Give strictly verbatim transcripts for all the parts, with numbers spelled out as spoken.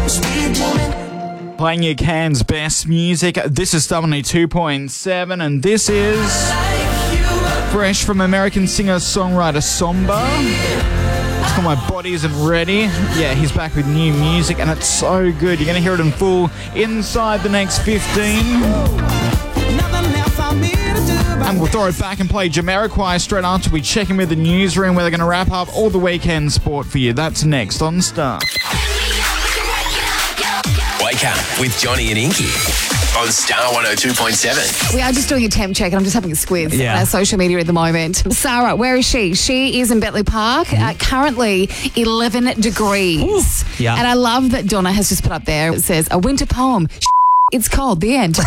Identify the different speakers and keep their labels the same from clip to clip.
Speaker 1: sweet woman.
Speaker 2: Playing your Cairns best music. This is Star one oh two point seven, and this is fresh from American singer-songwriter Somba. It's called My Body Isn't Ready. Yeah, he's back with new music, and it's so good. You're going to hear it in full inside the next fifteen. And we'll throw it back and play Jamiroquai straight after we check in with the newsroom, where they're going to wrap up all the weekend sport for you. That's next on Star.
Speaker 3: Wake up with Johnny and Inky on Star one oh two point seven.
Speaker 4: We are just doing a temp check, and I'm just having a squiz
Speaker 2: Yeah.
Speaker 4: on our social media at the moment. Sarah, where is she? She is in Bentley Park, uh, currently eleven degrees.
Speaker 2: Yeah.
Speaker 4: And I love that Donna has just put up there, it says, a winter poem. It's cold, the end.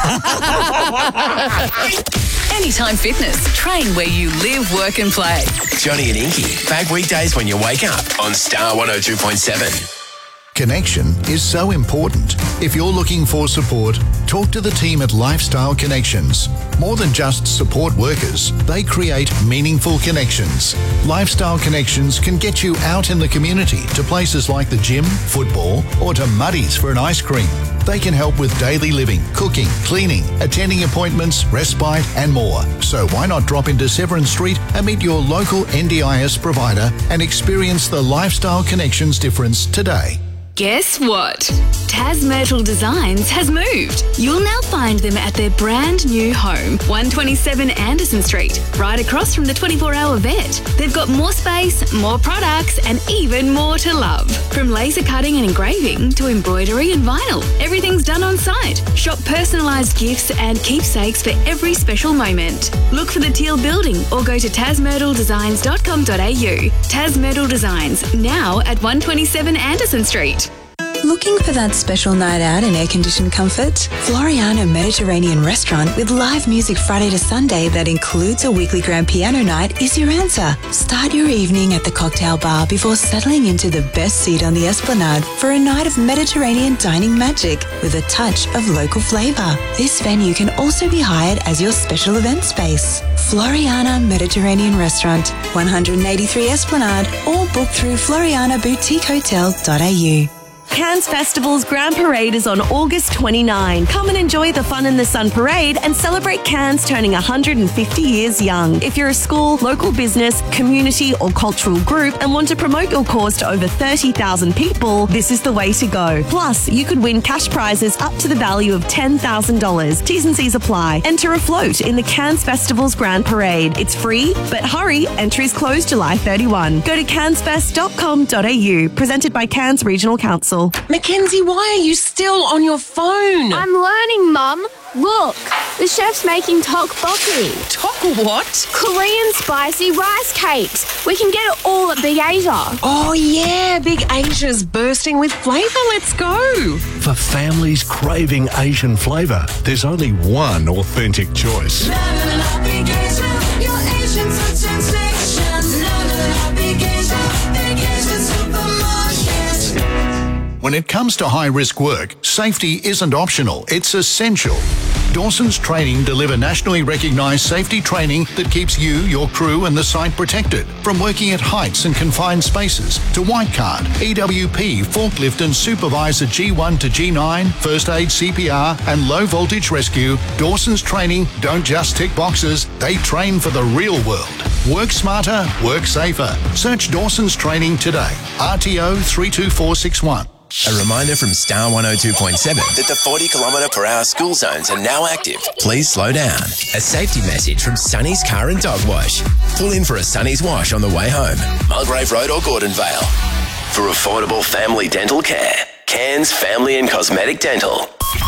Speaker 5: Anytime Fitness. Train where you live, work and play.
Speaker 3: Johnny and Inky, back weekdays when you wake up on Star one oh two point seven.
Speaker 6: Connection is so important. If you're looking for support, talk to the team at Lifestyle Connections. More than just support workers, they create meaningful connections. Lifestyle Connections can get you out in the community to places like the gym, football, or to Muddy's for an ice cream. They can help with daily living, cooking, cleaning, attending appointments, respite, and more. So why not drop into Severn Street and meet your local N D I S provider and experience the Lifestyle Connections difference today.
Speaker 5: Guess what? Taz Myrtle Designs has moved. You'll now find them at their brand new home, one twenty-seven Anderson Street, right across from the twenty-four hour vet. They've got more space, more products, and even more to love. From laser cutting and engraving to embroidery and vinyl, everything's done on site. Shop personalised gifts and keepsakes for every special moment. Look for the teal building or go to taz myrtle designs dot com dot a u. Taz Myrtle Designs, now at one twenty-seven Anderson Street.
Speaker 7: Looking for that special night out in air-conditioned comfort? Floriana Mediterranean Restaurant with live music Friday to Sunday that includes a weekly grand piano night is your answer. Start your evening at the cocktail bar before settling into the best seat on the Esplanade for a night of Mediterranean dining magic with a touch of local flavour. This venue can also be hired as your special event space. Floriana Mediterranean Restaurant, one eighty-three Esplanade, or book through floriana boutique hotel dot a u.
Speaker 8: Cairns Festival's Grand Parade is on August twenty-ninth. Come and enjoy the Fun in the Sun Parade and celebrate Cairns turning one hundred fifty years young. If you're a school, local business, community or cultural group and want to promote your cause to over thirty thousand people, this is the way to go. Plus, you could win cash prizes up to the value of ten thousand dollars. T's and C's apply. Enter a float in the Cairns Festival's Grand Parade. It's free, but hurry, entries close July thirty-first. Go to cairns fest dot com dot a u. Presented by Cairns Regional Council.
Speaker 9: Mackenzie, why are you still on your phone?
Speaker 10: I'm learning, Mum. Look, the chef's making tteokbokki.
Speaker 9: Tok what?
Speaker 10: Korean spicy rice cakes. We can get it all at Big Asia.
Speaker 9: Oh, yeah, Big Asia's bursting with flavour. Let's go.
Speaker 11: For families craving Asian flavour, there's only one authentic choice.
Speaker 1: La, la, la, la, Big Asia, your Asian food sensation. La, la, la, la, Big Asia, Big Asian supermarket.
Speaker 6: When it comes to high-risk work, safety isn't optional, it's essential. Dawson's Training deliver nationally recognised safety training that keeps you, your crew and the site protected. From working at heights and confined spaces to white card, E W P, forklift and supervisor G one to G nine, first aid, C P R and low voltage rescue, Dawson's Training don't just tick boxes, they train for the real world. Work smarter, work safer. Search Dawson's Training today. R T O three two four six one.
Speaker 3: A reminder from Star one oh two point seven that the forty kilometre per hour school zones are now active. Please slow down. A safety message from Sunny's Car and Dog Wash. Pull in for a Sunny's Wash on the way home. Mulgrave Road or Gordon Vale. For affordable family dental care, Cairns Family and Cosmetic Dental.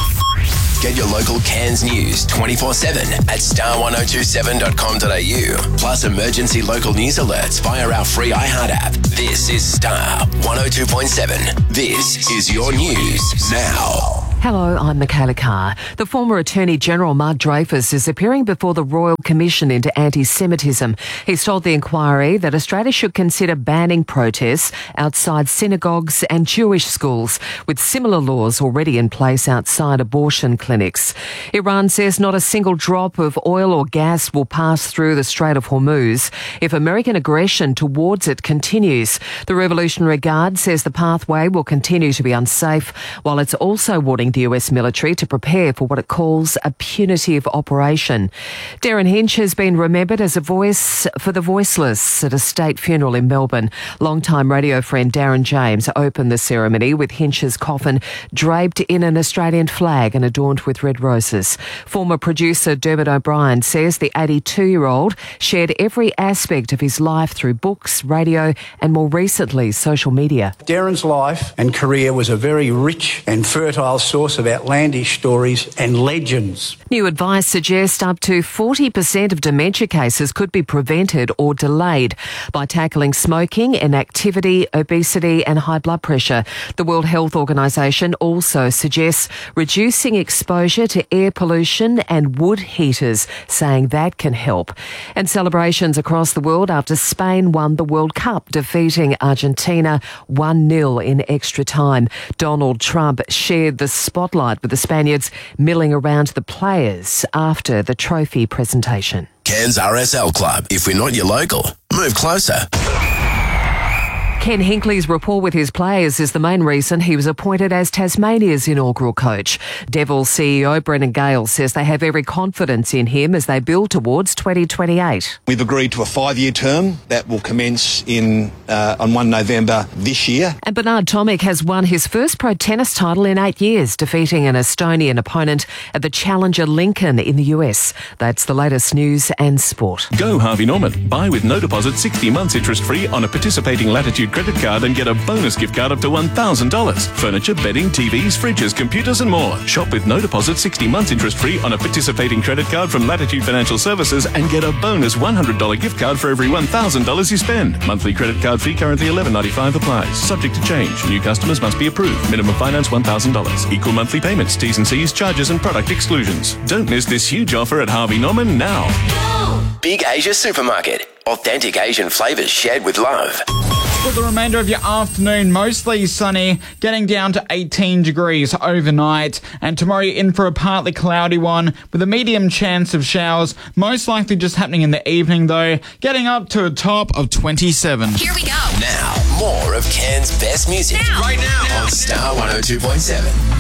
Speaker 3: Get your local Cairns news twenty-four seven at star one oh two seven dot com dot a u. Plus emergency local news alerts via our free iHeart app. This is Star one oh two point seven. This is your news now.
Speaker 9: Hello, I'm Michaela Carr. The former Attorney General Mark Dreyfus is appearing before the Royal Commission into Anti-Semitism. He's told the inquiry that Australia should consider banning protests outside synagogues and Jewish schools, with similar laws already in place outside abortion clinics. Iran says not a single drop of oil or gas will pass through the Strait of Hormuz if American aggression towards it continues. The Revolutionary Guard says the pathway will continue to be unsafe, while it's also warning the U S military to prepare for what it calls a punitive operation. Darren Hinch has been remembered as a voice for the voiceless at a state funeral in Melbourne. Longtime radio friend Darren James opened the ceremony with Hinch's coffin draped in an Australian flag and adorned with red roses. Former producer Dermot O'Brien says the eighty-two-year-old shared every aspect of his life through books, radio and more recently social media.
Speaker 12: Darren's life and career was a very rich and fertile source of outlandish stories and legends.
Speaker 9: New advice suggests up to forty percent of dementia cases could be prevented or delayed by tackling smoking, inactivity, obesity and high blood pressure. The World Health Organization also suggests reducing exposure to air pollution and wood heaters, saying that can help. And celebrations across the world after Spain won the World Cup, defeating Argentina one nil in extra time. Donald Trump shared the spotlight with the Spaniards milling around the players after the trophy presentation.
Speaker 3: Cairns R S L Club. If we're not your local, move closer.
Speaker 9: Ken Hinkley's rapport with his players is the main reason he was appointed as Tasmania's inaugural coach. Devils C E O Brendan Gale says they have every confidence in him as they build towards twenty twenty-eight.
Speaker 13: We've agreed to a five-year term that will commence in uh, on first of November this year.
Speaker 9: And Bernard Tomic has won his first pro tennis title in eight years, defeating an Estonian opponent at the Challenger Lincoln in the U S. That's the latest news and sport.
Speaker 14: Go Harvey Norman. Buy with no deposit sixty months interest-free on a participating Latitude credit card and get a bonus gift card up to one thousand dollars. Furniture, bedding, T Vs, fridges, computers and more. Shop with no deposit sixty months interest-free on a participating credit card from Latitude Financial Services and get a bonus one hundred dollars gift card for every one thousand dollars you spend. Monthly credit card fee currently eleven ninety-five applies. Subject to change. New customers must be approved. Minimum finance one thousand dollars. Equal monthly payments. T's and C's, charges and product exclusions. Don't miss this huge offer at Harvey Norman now.
Speaker 3: Big Asia Supermarket. Authentic Asian flavours shared with love.
Speaker 2: For the remainder of your afternoon, mostly sunny, getting down to eighteen degrees overnight. And tomorrow you're in for a partly cloudy one with a medium chance of showers, most likely just happening in the evening though, getting up to a top of twenty-seven.
Speaker 5: Here we go.
Speaker 3: Now, more of Cairns' best music.
Speaker 5: Now.
Speaker 3: Right now on Star one oh two point seven.